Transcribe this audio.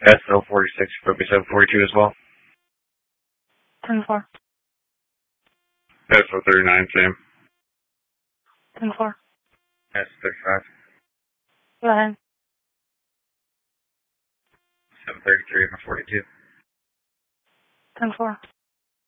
SL46, focus 742 as well. 10-4. SL39, same. 10-4. S35. Go ahead. 733 for 42. 10-4.